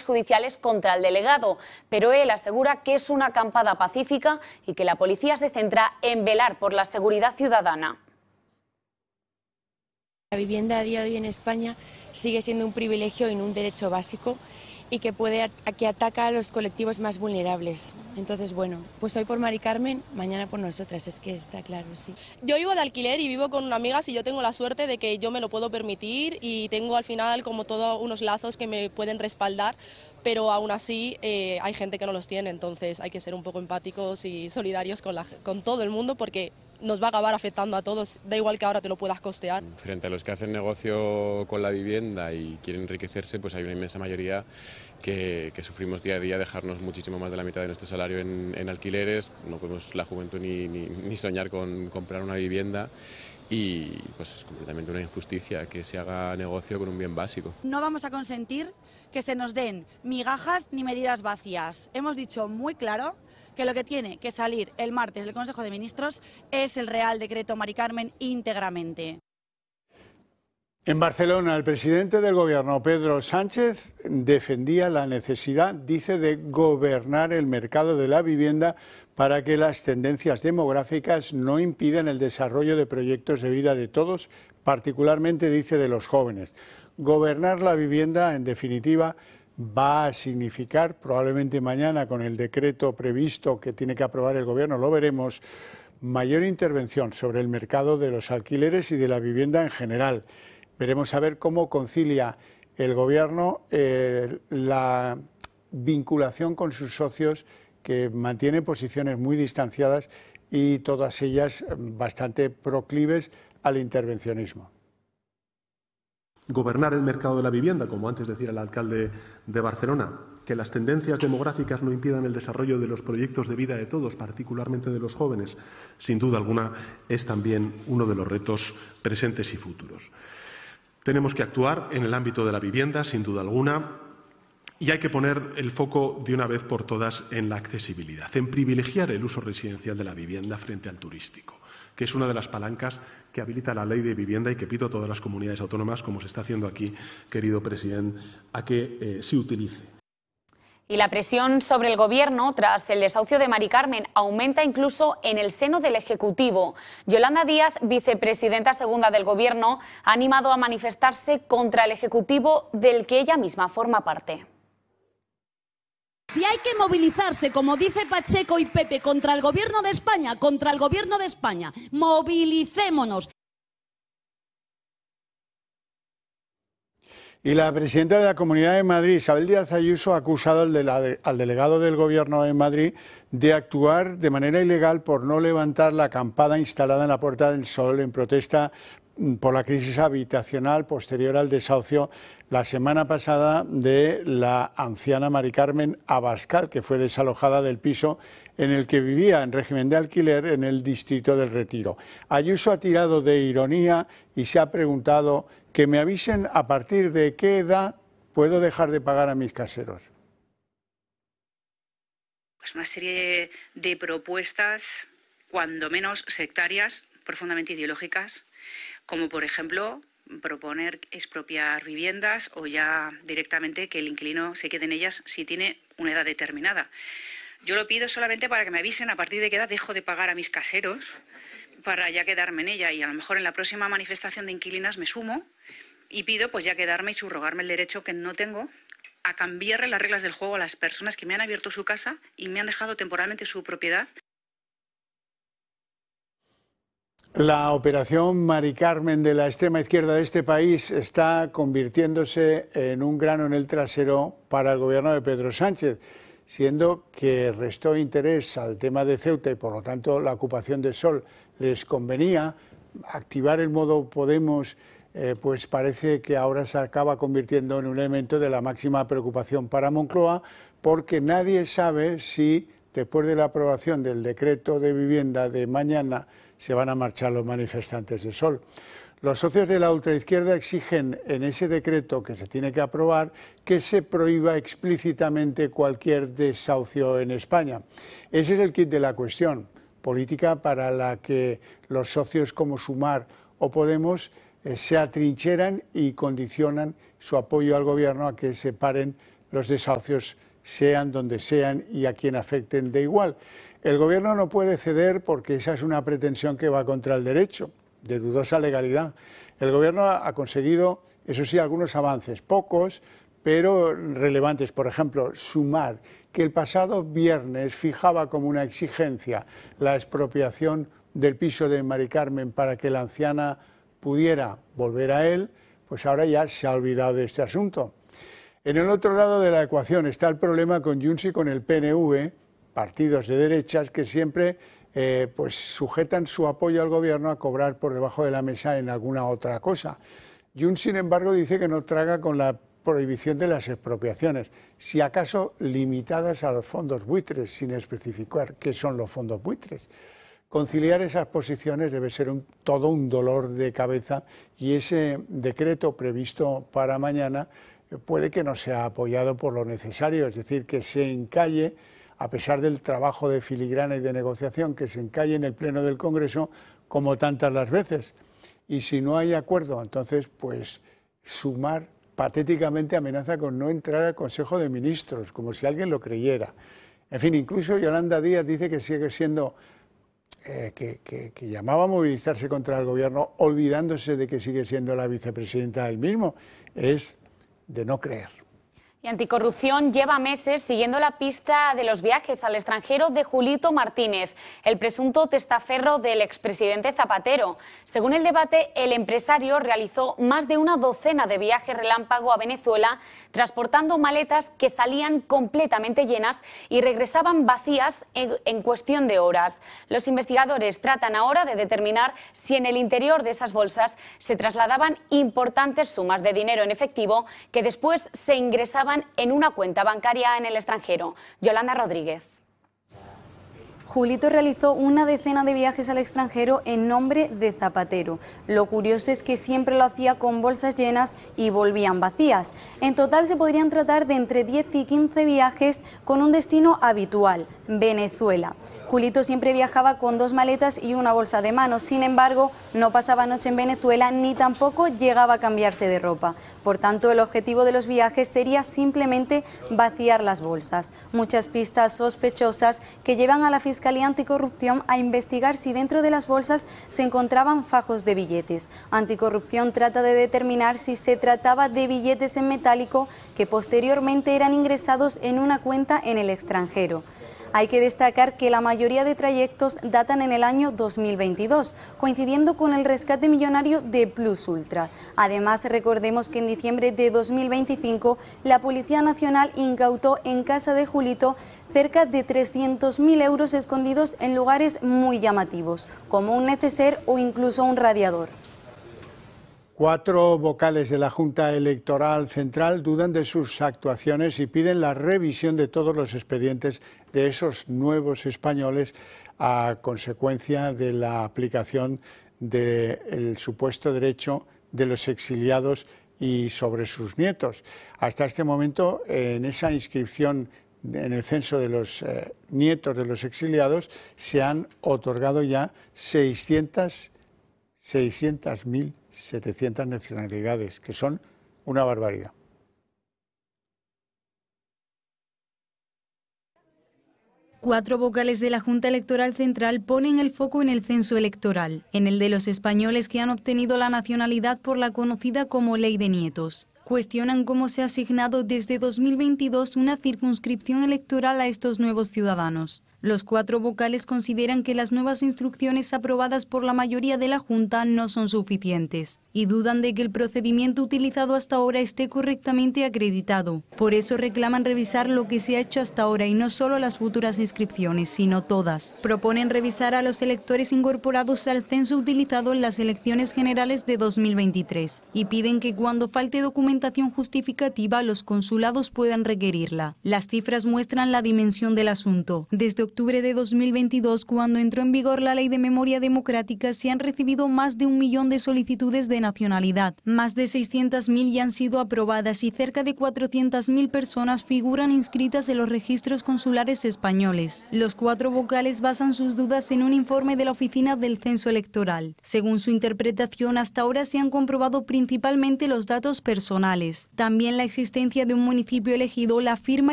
judiciales contra el delegado, pero él asegura que es una acampada pacífica y que la policía se centra en velar por la seguridad ciudadana. La vivienda a día de hoy en España sigue siendo un privilegio y no un derecho básico y que ataca a los colectivos más vulnerables. Entonces, bueno, pues hoy por Mari Carmen, mañana por nosotras, es que está claro, sí. Yo vivo de alquiler y vivo con una amiga, y yo tengo la suerte de que yo me lo puedo permitir y tengo al final como todos unos lazos que me pueden respaldar, pero aún así hay gente que no los tiene, entonces hay que ser un poco empáticos y solidarios con todo el mundo porque nos va a acabar afectando a todos, da igual que ahora te lo puedas costear. Frente a los que hacen negocio con la vivienda y quieren enriquecerse, pues hay una inmensa mayoría que sufrimos día a día dejarnos muchísimo más de la mitad de nuestro salario en alquileres. No podemos la juventud ni soñar con comprar una vivienda y pues es completamente una injusticia que se haga negocio con un bien básico. No vamos a consentir que se nos den migajas ni medidas vacías. Hemos dicho muy claro que lo que tiene que salir el martes del Consejo de Ministros es el Real Decreto Mari Carmen íntegramente. En Barcelona, el presidente del Gobierno, Pedro Sánchez, defendía la necesidad, dice, de gobernar el mercado de la vivienda para que las tendencias demográficas no impidan el desarrollo de proyectos de vida de todos, particularmente, dice, de los jóvenes. Gobernar la vivienda, en definitiva, va a significar, probablemente mañana con el decreto previsto que tiene que aprobar el Gobierno, lo veremos, mayor intervención sobre el mercado de los alquileres y de la vivienda en general. Veremos a ver cómo concilia el Gobierno la vinculación con sus socios, que mantienen posiciones muy distanciadas y todas ellas bastante proclives al intervencionismo. Gobernar el mercado de la vivienda, como antes decía el alcalde de Barcelona, que las tendencias demográficas no impidan el desarrollo de los proyectos de vida de todos, particularmente de los jóvenes, sin duda alguna es también uno de los retos presentes y futuros. Tenemos que actuar en el ámbito de la vivienda, sin duda alguna, y hay que poner el foco de una vez por todas en la accesibilidad, en privilegiar el uso residencial de la vivienda frente al turístico, que es una de las palancas que habilita la ley de vivienda y que pido a todas las comunidades autónomas, como se está haciendo aquí, querido presidente, a que se utilice. Y la presión sobre el Gobierno tras el desahucio de Mari Carmen aumenta incluso en el seno del Ejecutivo. Yolanda Díaz, vicepresidenta segunda del Gobierno, ha animado a manifestarse contra el Ejecutivo del que ella misma forma parte. Si hay que movilizarse, como dice Pacheco y Pepe, contra el Gobierno de España, movilicémonos. Y la presidenta de la Comunidad de Madrid, Isabel Díaz Ayuso, ha acusado al delegado del Gobierno en Madrid de actuar de manera ilegal por no levantar la acampada instalada en la Puerta del Sol en protesta por la crisis habitacional posterior al desahucio la semana pasada de la anciana Mari Carmen Abascal, que fue desalojada del piso en el que vivía en régimen de alquiler en el distrito del Retiro. Ayuso ha tirado de ironía y se ha preguntado que me avisen a partir de qué edad puedo dejar de pagar a mis caseros. Pues una serie de propuestas, cuando menos sectarias, profundamente ideológicas, como por ejemplo proponer expropiar viviendas o ya directamente que el inquilino se quede en ellas si tiene una edad determinada. Yo lo pido solamente para que me avisen a partir de qué edad dejo de pagar a mis caseros para ya quedarme en ella, y a lo mejor en la próxima manifestación de inquilinas me sumo y pido pues ya quedarme y subrogarme el derecho que no tengo a cambiarle las reglas del juego a las personas que me han abierto su casa y me han dejado temporalmente su propiedad. La operación Mari Carmen de la extrema izquierda de este país está convirtiéndose en un grano en el trasero para el Gobierno de Pedro Sánchez, siendo que restó interés al tema de Ceuta y por lo tanto la ocupación de Sol les convenía. Activar el modo Podemos pues parece que ahora se acaba convirtiendo en un elemento de la máxima preocupación para Moncloa, porque nadie sabe si después de la aprobación del decreto de vivienda de mañana se van a marchar los manifestantes de Sol. Los socios de la ultraizquierda exigen en ese decreto que se tiene que aprobar que se prohíba explícitamente cualquier desahucio en España. Ese es el quid de la cuestión, política para la que los socios como Sumar o Podemos se atrincheran y condicionan su apoyo al Gobierno a que se paren los desahucios sean donde sean y a quien afecten de igual. El Gobierno no puede ceder porque esa es una pretensión que va contra el derecho, de dudosa legalidad. El Gobierno ha conseguido, eso sí, algunos avances, pocos, pero relevantes. Por ejemplo, Sumar, que el pasado viernes fijaba como una exigencia la expropiación del piso de Mari Carmen para que la anciana pudiera volver a él, pues ahora ya se ha olvidado de este asunto. En el otro lado de la ecuación está el problema con Junts y con el PNV, partidos de derechas que siempre pues sujetan su apoyo al Gobierno a cobrar por debajo de la mesa en alguna otra cosa. Junts, sin embargo, dice que no traga con la prohibición de las expropiaciones, si acaso limitadas a los fondos buitres, sin especificar qué son los fondos buitres. Conciliar esas posiciones debe ser todo un dolor de cabeza y ese decreto previsto para mañana puede que no sea apoyado por lo necesario, es decir, que se encalle, a pesar del trabajo de filigrana y de negociación, que se encalle en el Pleno del Congreso como tantas las veces. Y si no hay acuerdo, entonces, pues Sumar patéticamente amenaza con no entrar al Consejo de Ministros, como si alguien lo creyera. En fin, incluso Yolanda Díaz dice que sigue siendo, que llamaba a movilizarse contra el Gobierno, olvidándose de que sigue siendo la vicepresidenta del mismo. Es de no creer. Y Anticorrupción lleva meses siguiendo la pista de los viajes al extranjero de Julito Martínez, el presunto testaferro del expresidente Zapatero. Según el debate, el empresario realizó más de una docena de viajes relámpago a Venezuela, transportando maletas que salían completamente llenas y regresaban vacías en cuestión de horas. Los investigadores tratan ahora de determinar si en el interior de esas bolsas se trasladaban importantes sumas de dinero en efectivo que después se ingresaban en una cuenta bancaria en el extranjero. Yolanda Rodríguez. Julito realizó una decena de viajes al extranjero en nombre de Zapatero. Lo curioso es que siempre lo hacía con bolsas llenas y volvían vacías. En total se podrían tratar de entre 10 y 15 viajes con un destino habitual, Venezuela. Julito siempre viajaba con 2 maletas y una bolsa de mano, sin embargo, no pasaba noche en Venezuela ni tampoco llegaba a cambiarse de ropa. Por tanto, el objetivo de los viajes sería simplemente vaciar las bolsas. Muchas pistas sospechosas que llevan a la Fiscalía Anticorrupción a investigar si dentro de las bolsas se encontraban fajos de billetes. Anticorrupción trata de determinar si se trataba de billetes en metálico que posteriormente eran ingresados en una cuenta en el extranjero. Hay que destacar que la mayoría de trayectos datan en el año 2022, coincidiendo con el rescate millonario de Plus Ultra. Además, recordemos que en diciembre de 2025 la Policía Nacional incautó en casa de Julito cerca de 300.000 euros escondidos en lugares muy llamativos, como un neceser o incluso un radiador. 4 vocales de la Junta Electoral Central dudan de sus actuaciones y piden la revisión de todos los expedientes de esos nuevos españoles a consecuencia de la aplicación del supuesto derecho de los exiliados y sobre sus nietos. Hasta este momento, en esa inscripción en el censo de los nietos de los exiliados, se han otorgado ya 600.700 nacionalidades, que son una barbaridad. Cuatro vocales de la Junta Electoral Central ponen el foco en el censo electoral, en el de los españoles que han obtenido la nacionalidad por la conocida como Ley de Nietos. Cuestionan cómo se ha asignado desde 2022 una circunscripción electoral a estos nuevos ciudadanos. Los 4 vocales consideran que las nuevas instrucciones aprobadas por la mayoría de la Junta no son suficientes y dudan de que el procedimiento utilizado hasta ahora esté correctamente acreditado. Por eso reclaman revisar lo que se ha hecho hasta ahora y no solo las futuras inscripciones, sino todas. Proponen revisar a los electores incorporados al censo utilizado en las elecciones generales de 2023 y piden que cuando falte documentación justificativa los consulados puedan requerirla. Las cifras muestran la dimensión del asunto. Desde octubre de 2022, cuando entró en vigor la Ley de Memoria Democrática, se han recibido más de 1 millón de solicitudes de nacionalidad. Más de 600.000 ya han sido aprobadas y cerca de 400.000 personas figuran inscritas en los registros consulares españoles. Los 4 vocales basan sus dudas en un informe de la Oficina del Censo Electoral. Según su interpretación, hasta ahora se han comprobado principalmente los datos personales. También la existencia de un municipio elegido, la firma